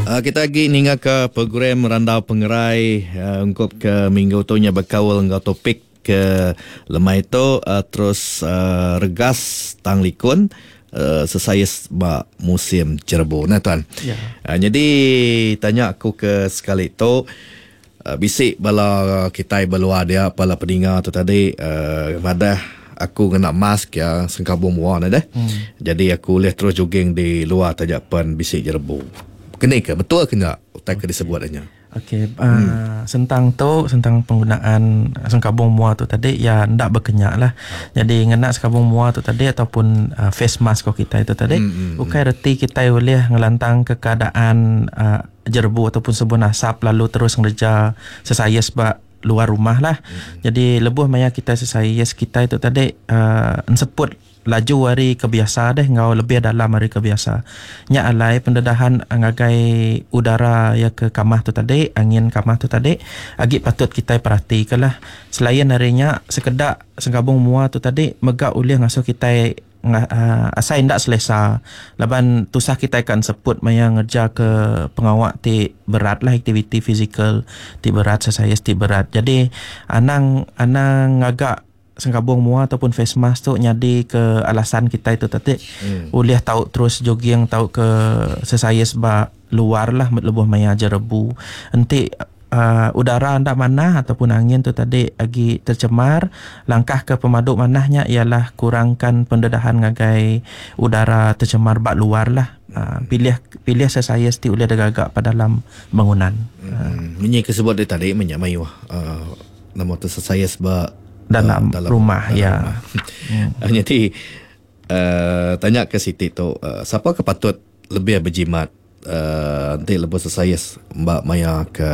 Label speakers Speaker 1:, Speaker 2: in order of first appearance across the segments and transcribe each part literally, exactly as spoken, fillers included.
Speaker 1: Uh, kita lagi ninga ke program Randau Pengerai uh, ungkup ke minggu tu nya berkawal ngau topik ke lemai tu uh, terus uh, regas tang likun uh, sesayas ba musim Jerbu nah tuan. Yeah. Uh, jadi tanya aku ke sekali tu uh, bisik bala kita berluar dia bala pendengar tu tadi uh, madah aku kena mask ya sengkabung muar dah. Hmm. Jadi aku boleh terus jogging di luar tajapan bisik Jerbu. Kena ke? Betul ke tak? Tak okay. Disebutnya.
Speaker 2: Okey, uh, hmm. Sentang tu, sentang penggunaan sengkabung muar tu tadi, ya ndak berkenyak lah. Hmm. Jadi ngena sengkabung muar tu tadi ataupun uh, face mask kau kita itu tadi, hmm. bukan reti kita boleh ngelantang ke keadaan uh, Jerbu ataupun sebun asap lalu terus ngerja sesaya sebab luar rumah lah. Hmm. Jadi lebuh maya kita sesaya kita itu tadi uh, enseput laju hari kebiasa deh ngau lebih dalam hari kebiasa nya alai pendedahan ngagai udara ya ke kamah tu tadi angin kamah tu tadi agi patut kita perhatikanlah selain harinya sekedar sengkabung muar tu tadi megak ulih ngasuh kita uh, asai ndak selesa laban tusah kita akan sebut maya ngerja ke pengawak ti berat lah aktiviti fizikal ti berat sesaya ti berat jadi anang anang ngagak sengkabung muar ataupun face mask tu nyadi ke alasan kita itu tadi hmm. boleh tahu terus jogging tahu ke sesaya sebab luar lah lebuh maya Jerbu nanti uh, udara anda mana ataupun angin tu tadi lagi tercemar langkah ke pemaduk manahnya ialah kurangkan pendedahan ngagai udara tercemar bak luar lah uh, pilih pilih sesaya sti boleh dagagak pada dalam bangunan
Speaker 1: hmm. uh. Ini kesebut dia tadi menyamai wah uh, nama tu sesaya sebab
Speaker 2: dalam, uh, dalam rumah dalam ya rumah.
Speaker 1: hmm. Jadi uh, tanya ke Siti tu uh, siapa ke patut lebih berjimat uh, nanti lepas sesayas mbak maya ke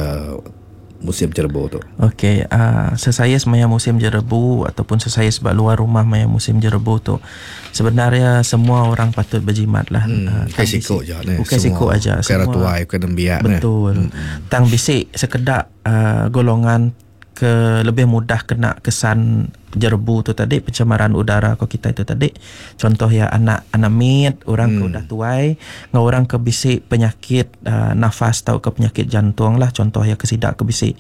Speaker 1: musim Jerbu tu.
Speaker 2: Okey, uh, sesayas maya musim Jerbu ataupun sesayas sebab luar rumah maya musim Jerbu tu sebenarnya semua orang patut berjimat lah.
Speaker 1: hmm. uh, Bukan siko je ni.
Speaker 2: Bukan siko aja.
Speaker 1: Bukan tuai, bukan nembiak.
Speaker 2: Betul. Hmm. Tang bisik sekedar uh, golongan ke lebih mudah kena kesan Jerbu tu tadi pencemaran udara ko kita itu tadi contoh ya anak anak mit orang hmm. ke udah tuai ngau orang ke bisik penyakit uh, nafas tau ke penyakit jantung lah contoh ya kesidak ke bisik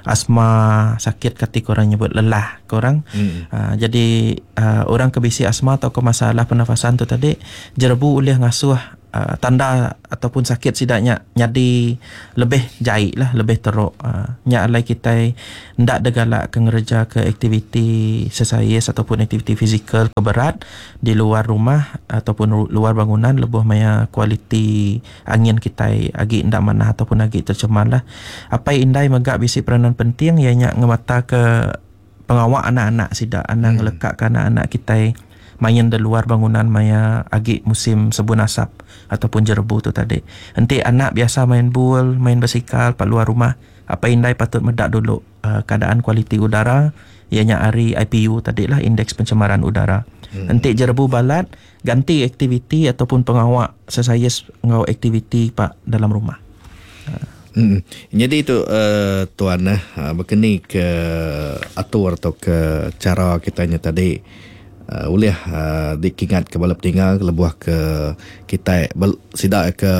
Speaker 2: asma sakit ketika orang nyebut lelah ke orang hmm. uh, jadi uh, orang ke bisik asma atau ke masalah pernafasan tu tadi Jerbu boleh ngasuh Uh, tanda ataupun sakit sidaknya nyadi lebih jahit lah lebih teruk uh, nya alai kita ndak degalak ke ngereja ke aktiviti sesayas ataupun aktiviti fizikal keberat di luar rumah ataupun luar bangunan lebuh maya kualiti angin kita agi ndak mana ataupun agi tercemar lah apa indai megak bisi peranan penting ianya ngemata ke pengawak anak-anak sidak anak hmm. ngelekat ke anak-anak kita main di luar bangunan maya agi musim sebun asap ataupun Jerbu tu tadi. Nanti anak biasa main bul, main basikal pak luar rumah. Apa indai patut medak dulu uh, keadaan kualiti udara ianya ari I P U tadi lah indeks pencemaran udara. Hmm. Nanti Jerbu balat ganti aktiviti ataupun pengawak sesayas ngau aktiviti pak dalam rumah. Uh.
Speaker 1: Hmm. Jadi itu uh, tuan uh, berkeni ke atur atau ke cara kitanya tadi Uh, boleh uh, dikingat ke bala pendengar lebuh ke kita bel, sidak ke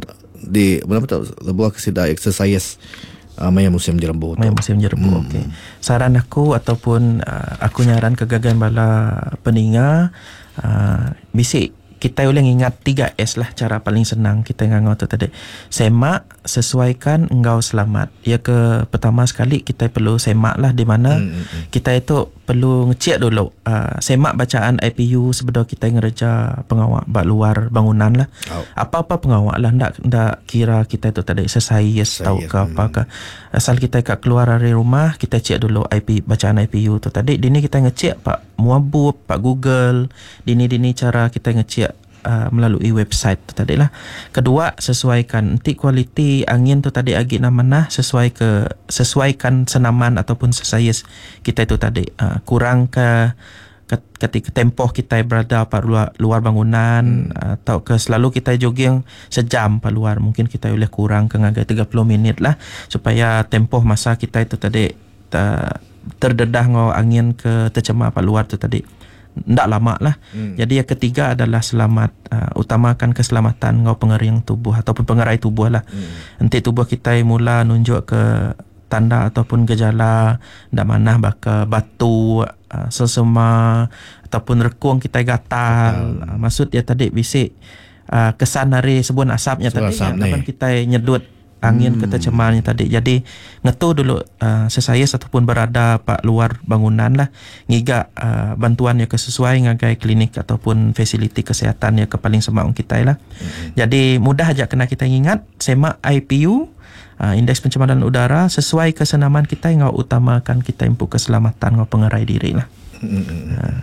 Speaker 1: di mana betul lebuh ke sidak exercise uh, maya musim Jerbu
Speaker 2: maya musim Jerbu hmm. Okey, saran aku ataupun uh, aku nyaran ke gagan bala pendengar uh, bisik kita boleh ingat tiga S lah cara paling senang kita ngangau tu tadi. Semak, sesuaikan, engkau selamat. Ya ke pertama sekali kita perlu semak lah di mana hmm. kita itu perlu ngecek dulu uh, semak bacaan I P U sebelum kita ngereja pengawak bak luar bangunan lah. Oh. Apa-apa pengawak lah ndak ndak kira kita itu tadi sesayas tahu ke apa ke. Asal kita kat keluar dari rumah kita cek dulu I P bacaan I P U tu tadi. Dini kita ngecek pak Muabub, pak Google. Dini-dini cara kita ngecek Uh, melalui website tu tadi lah. Kedua, sesuaikan nanti kualiti angin tu tadi agi namanya sesuai ke sesuaikan senaman ataupun sesayas kita itu tadi uh, kurang ke ketika tempoh kita berada pada luar, luar bangunan hmm. atau ke selalu kita jogging sejam pada luar mungkin kita boleh kurang ke ngagai tiga puluh minit lah supaya tempoh masa kita itu tadi ta, terdedah ngau angin ke tercemar pada luar tu tadi ndak lama lah. Hmm. Jadi yang ketiga adalah selamat, uh, utamakan keselamatan ngau pengering tubuh ataupun pengerai tubuh lah. Hmm. Nanti tubuh kita mula nunjuk ke tanda ataupun gejala ndak manah baka batu, uh, sesema ataupun rekung kita gatal. Uh, maksud dia tadi bisik uh, kesan dari sebun asapnya
Speaker 1: Sebun
Speaker 2: tadi
Speaker 1: asap
Speaker 2: ya, kapan kita nyedut angin hmm. kata cemarnya tadi. Jadi ngetu dulu uh, sesayas ataupun berada pak luar bangunan lah ngiga uh, bantuan yang kesesuai ngagai klinik ataupun fasiliti kesehatan yang ke paling semaung kita lah. Hmm. Jadi mudah aja kena kita ingat semak I P U, uh, indeks pencemaran udara sesuai kesenaman kita yang utamakan kita impu keselamatan ngau pengerai diri lah. Hmm. Uh.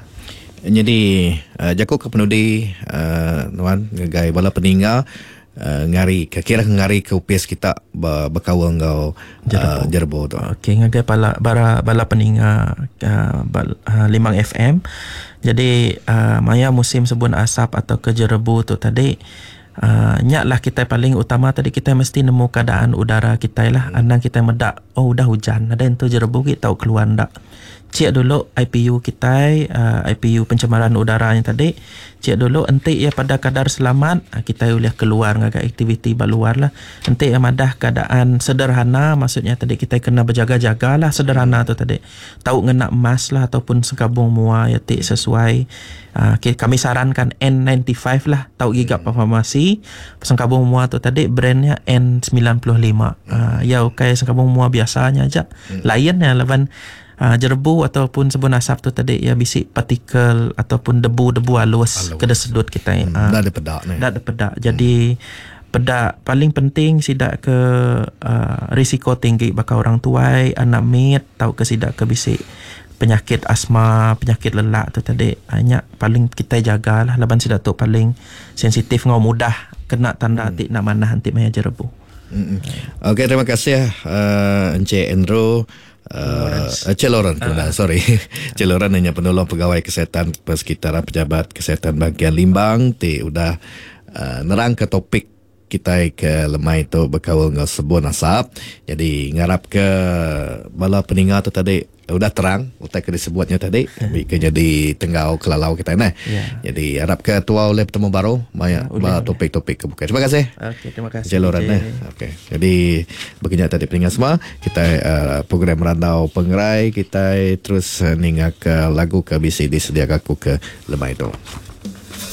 Speaker 1: Jadi uh, jago ke penudi uh, nuan ngagai bala peninggal Uh, ngari kira ngari ke U P S kita berkawal ngau uh, jerbo tu.
Speaker 2: Okey, ngagai bala bara bala peninga uh, bal, uh, Limang F M. Jadi uh, maya musim sebun asap atau ke jerbo tu tadi uh, nyaklah kita paling utama tadi kita mesti nemu keadaan udara kita lah. Hmm. Andang kita medak oh udah hujan ada ento jerbo kita tahu keluar ndak. Cek dulu I P U kita, uh, I P U pencemaran udara yang tadi. Cek dulu enti ya pada kadar selamat, kita boleh keluar ngagai aktiviti baluar lah. Enti ya madah keadaan sederhana, maksudnya tadi kita kena berjaga-jaga lah sederhana tu tadi. Tahu ngena emas lah ataupun sekabung mua ya tik sesuai. Uh, kami sarankan N sembilan puluh lima lah, tahu gigap farmasi. Sekabung mua tu tadi brandnya N sembilan puluh lima. Uh, ya kayak sekabung mua biasanya aja. Lainnya lawan Uh, jerbu ataupun sebun asap tu tadi ya bisik partikel ataupun debu-debu halus, halus. Kena sedut kita.
Speaker 1: Hmm, uh, dah ada pedak ni.
Speaker 2: Dah ada pedak. Jadi hmm. pedak paling penting sidak ke uh, risiko tinggi bakal orang tuai, anak mit, tahu ke sidak ke bisik penyakit asma, penyakit lelak tu tadi. Hanya paling kita jagalah laban sidak tu paling sensitif ngau mudah kena tanda hmm. tik nak manah nanti maya jerbu.
Speaker 1: Hmm. Okey, terima kasih uh, Encik Andrew. Uh, Encik Loren, uh. sorry Encik Loren hanya penolong pegawai kesihatan persekitaran pejabat kesihatan bahagian Limbang. Ti udah uh, nerang ke topik kita ke lemai tu berkawal dengan sebun asap. Jadi ngarap ke bala peninggal tu tadi udah terang utai ke disebutnya tadi ke jadi tenggau kelalau kita nah. Yeah. Jadi harap ke tua oleh bertemu baru banyak uh, topik-topik kebuka. Terima kasih.
Speaker 2: Okey, terima kasih.
Speaker 1: Jaluran nah. Okey. Jadi begini tadi peninggal semua kita uh, program Randau Pengerai kita terus uh, ninga ke lagu ke B C disediakan aku ke lemai tu.